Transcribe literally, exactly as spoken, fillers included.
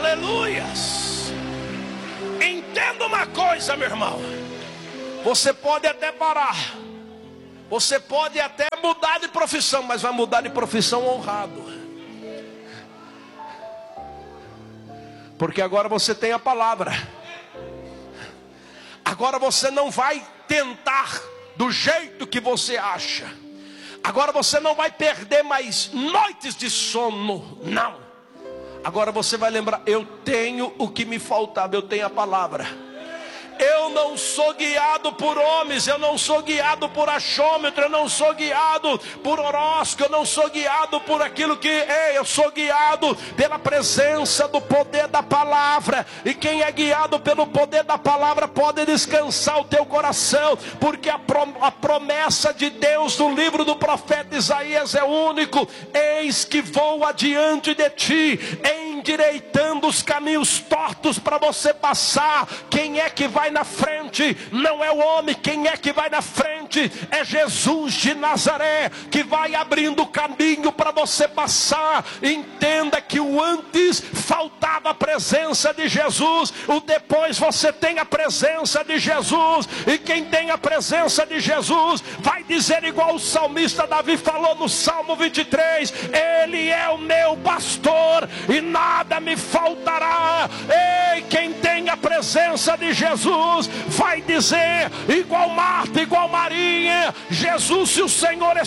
Aleluias. Entenda uma coisa, meu irmão. Você pode até parar, você pode até mudar de profissão, mas vai mudar de profissão honrado, porque agora você tem a palavra. Agora você não vai tentar do jeito que você acha. Agora você não vai perder mais noites de sono, não. Agora você vai lembrar: eu tenho o que me faltava, eu tenho a palavra. Eu não sou guiado por homens, eu não sou guiado por achômetro, eu não sou guiado por horóscopo, eu não sou guiado por aquilo que é, eu sou guiado pela presença do poder da palavra. E quem é guiado pelo poder da palavra pode descansar o teu coração, porque a, prom a promessa de Deus no livro do profeta Isaías é único: eis que vou adiante de ti, endireitando os caminhos tortos para você passar. Quem é que vai na frente? Não é o homem. Quem é que vai na frente? É Jesus de Nazaré, que vai abrindo o caminho para você passar. Entenda que o antes faltava a presença de Jesus, o depois você tem a presença de Jesus. E quem tem a presença de Jesus vai dizer igual o salmista Davi falou no Salmo vinte e três: Ele é o meu pastor e nada me faltará. Ei, quem tem a presença de Jesus vai dizer igual Marta, igual Maria: Jesus, se o Senhor é